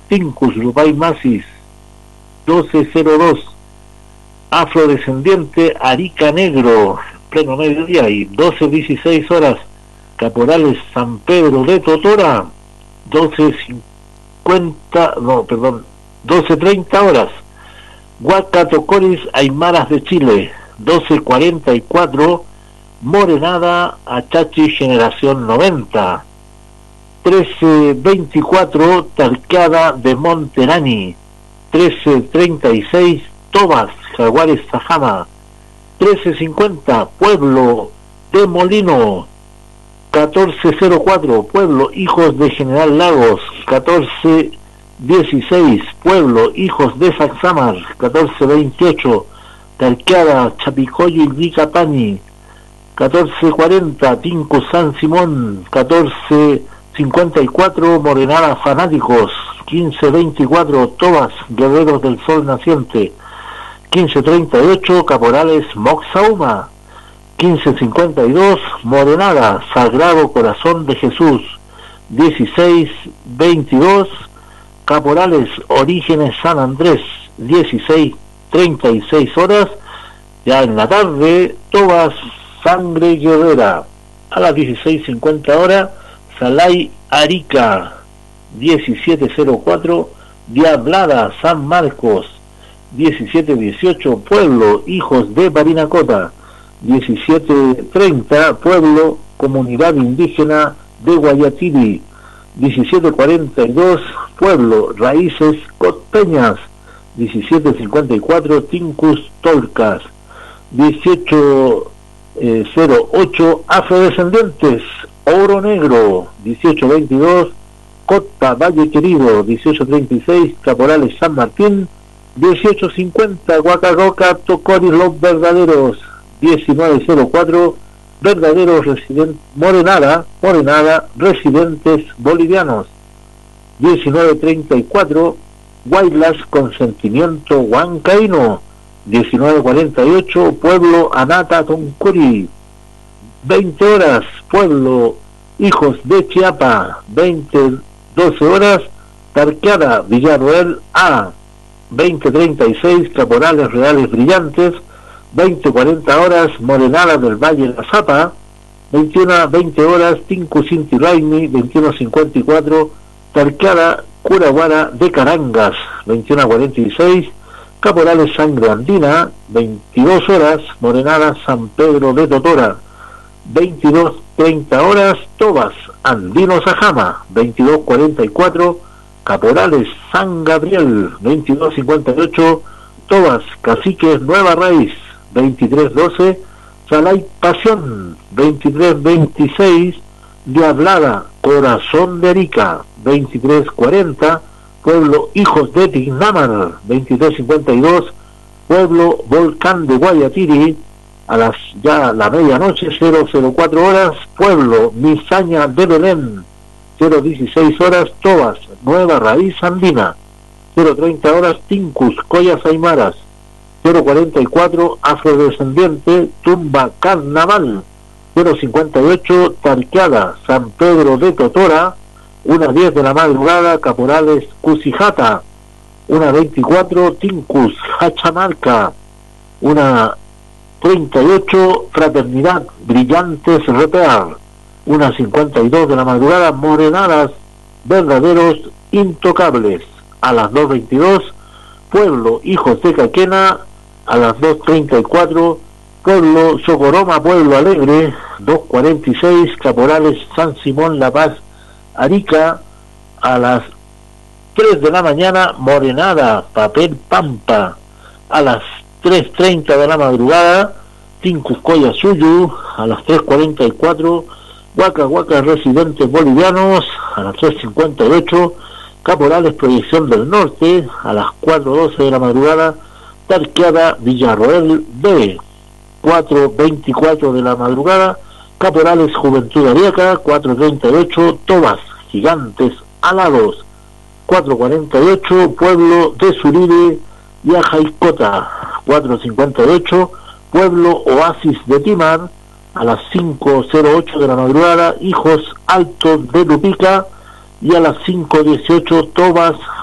Tincus Rupay Masis 12:02. Afrodescendiente Arica Negro, pleno mediodía, y 12:16 horas. Caporales San Pedro de Totora 12:30 horas. Huacatocoris Aymaras de Chile 12:44. Morenada Achachi Generación 90 13:24. Talqueada de Monterani 13:36. Tobas Jaguares Sajama 13:50. Pueblo de Molino 14:04. Pueblo Hijos de General Lagos 14:16. Pueblo Hijos de Saxamar 14:28. Talqueada Chapicoyo y Vicapani 14:40. Tinco San Simón 14:54. Morenada Fanáticos 15:24. Tobas Guerreros del Sol Naciente 15:38. Caporales Moxauma 15:52. Morenada Sagrado Corazón de Jesús 16:22. Caporales Orígenes San Andrés 16:36 horas. Ya en la tarde, Tobas Sangre Guerrera a las 16:50 horas. Salay Arica 17:04. Diablada San Marcos 17:18. Pueblo Hijos de Parinacota 17:30. Pueblo Comunidad Indígena de Guayatiri 17:42. Pueblo Raíces Cotpeñas 17:54. Tincus Tolcas 18:08. Afrodescendientes Oro Negro 18:22. Cota Valle Querido 18:36. Caporales San Martín 18:50. Huacaroca Tocoris Los Verdaderos 19:04. Verdaderos residentes Morenada residentes bolivianos 19:34. Guaylas Consentimiento Huancaíno 19:48. Pueblo Anata Toncuri 20 horas. Pueblo Hijos de Chiapa 12 horas. Tarqueada Villarroel A 20:36. Caporales Reales Brillantes 20:40 horas. Morenada del Valle La Zapa 20 horas. Tincus Inti Raimi 21:54. Tarqueada Curaguara de Carangas 21:46. Caporales Sangre Andina 22 horas. Morenada San Pedro de Totora 22:30 horas. Tobas Andino Sajama 22:44. Caporales San Gabriel 22:58. Tobas Caciques Nueva Raíz 23:12. Salay Pasión 23:26. Diablada Corazón de Arica 23:40. Pueblo Hijos de Tignamar 23:52. Pueblo Volcán de Guayatiri a la medianoche 0:04 horas. Pueblo Misaña de Belén 0:16 horas. Tobas Nueva Raíz Andina 0:30 horas. Tincus Collas Aymaras 0:44. Afrodescendiente Tumba Carnaval 0:58. Tarqueada San Pedro de Totora 1:10 de la madrugada. Caporales Cusijata 1:24. Tincus Hachamarca 1:38. Fraternidad Brillantes Repear 1:52 de la madrugada. Morenadas Verdaderos Intocables a las 2:22. Pueblo Hijos de Caquena a las 2:34. Pueblo Socoroma Pueblo Alegre 2:46. Caporales San Simón La Paz Arica a las 3 de la mañana. Morenada Papel Pampa a las 3:30 de la madrugada. Tincus Coya Suyu a las 3:44. Huaca Residentes Bolivianos a las 3:58. Caporales Proyección del Norte a las 4:12 de la madrugada. Tarqueada Villarroel B 4:24 de la madrugada. Caporales Juventud Ariaca 4:38. Tobas Gigantes Alados 4:48. Pueblo de Suride y Ajaicota 4:58. Pueblo Oasis de Timar a las 5:08 de la madrugada. Hijos Altos de Lupica y a las 5:18. Tobas